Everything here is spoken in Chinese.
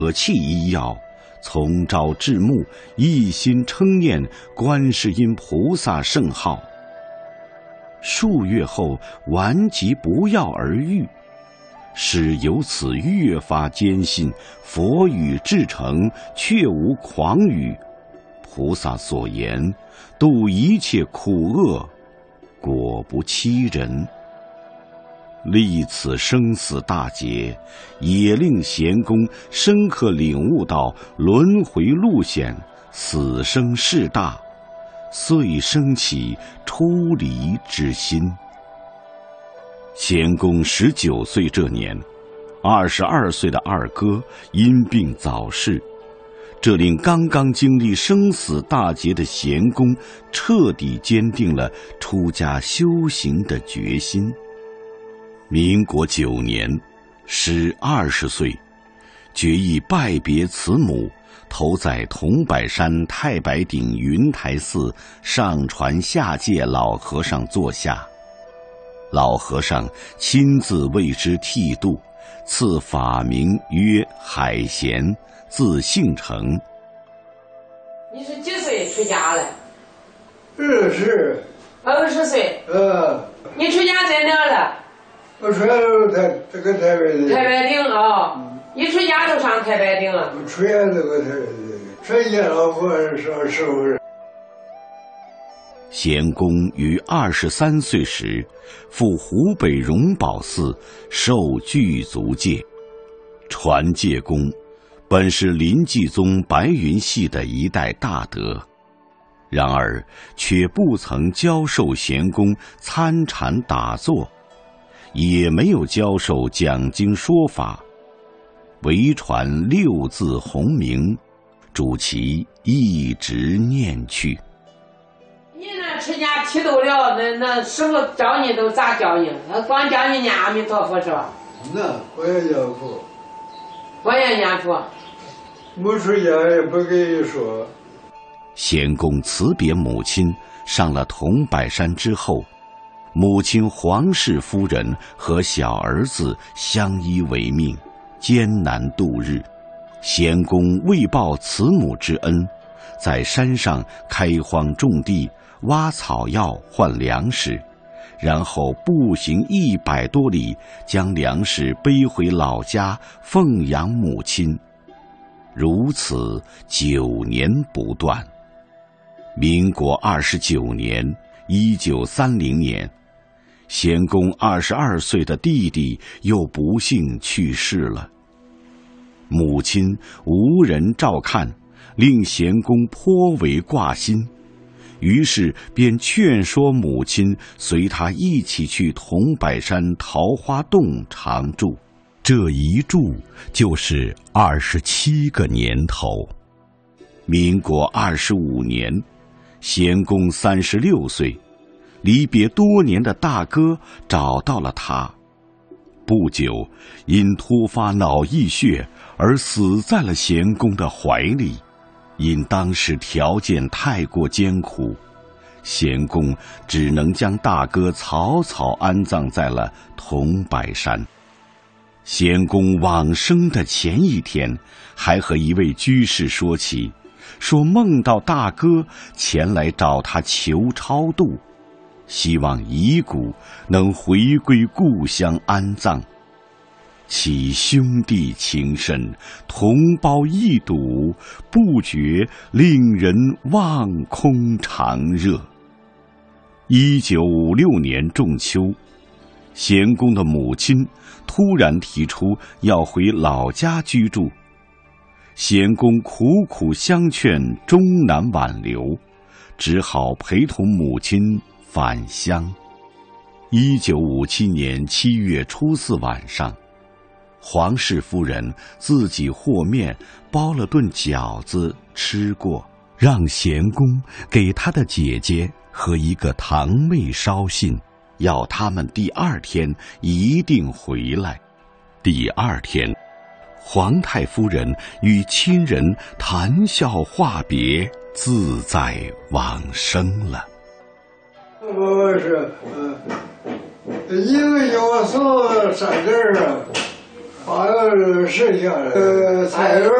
舍弃医药，从朝至暮，一心称念观世音菩萨圣号。数月后，顽疾不药而愈，是由此越发坚信佛语至诚，确无诳语。菩萨所言，度一切苦厄，果不欺人。历此生死大劫，也令贤公深刻领悟到轮回路险，死生事大，遂生起出离之心。贤公19岁这年，22岁的二哥因病早逝，这令刚刚经历生死大劫的贤公彻底坚定了出家修行的决心。民国9年，时20岁，决意拜别慈母，投在桐柏山太白顶云台寺上传下界老和尚座下。老和尚亲自为之剃度，赐法名曰海贤，字姓成。 你是几岁出家了 ？20 岁。你出家在哪了？ 我出家这个太白顶。 太白顶啊！一出家就上太白顶了。 我出家这个太白顶，出家老和尚师傅。 贤公于23岁时，赴湖北荣宝寺受具足戒。传戒公本是临济宗白云系的一代大德，然而却不曾教授贤公参禅打坐，也没有教授讲经说法，唯传6字洪名，主其一直念去。 你那出家剃度了，那师傅教你都咋教你？他光教你念阿弥陀佛是吧？ 那我也念佛。 我也念佛。 没出家也不跟你说。 贤公辞别母亲，上了桐柏山之后，母亲黄氏夫人和小儿子相依为命，艰难度日。贤公为报慈母之恩，在山上开荒种地，挖草药换粮食，然后步行100多里，将粮食背回老家奉养母亲。如此9年不断。民国29年，1930年，贤公22岁的弟弟又不幸去世了。母亲无人照看，令贤公颇为挂心，于是便劝说母亲随他一起去桐柏山桃花洞常住。这一住就是27个年头。民国25年，贤公36岁，离别多年的大哥找到了他，不久因突发脑溢血而死在了贤公的怀里。因当时条件太过艰苦，贤公只能将大哥草草安葬在了桐柏山。贤公往生的前一天，还和一位居士说起，说梦到大哥前来找他求超度，希望遗骨能回归故乡安葬。其兄弟情深，同胞一睹，不觉令人望空长热。1956年仲秋，贤公的母亲突然提出要回老家居住，贤公苦苦相劝，终难挽留，只好陪同母亲返乡。1957年7月初4晚上，黄氏夫人自己和面包了顿饺子吃过，让贤公给他的姐姐和一个堂妹捎信，要他们第2天一定回来。第2天，皇太夫人与亲人谈笑话别，自在往生了。 我是，因为叫我送3根啊， 好像是事情，菜园